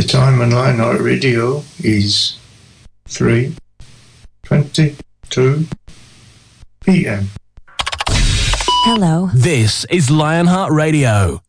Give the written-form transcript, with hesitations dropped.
time on Lionheart Radio is 3:22 p.m. Hello. This is Lionheart Radio.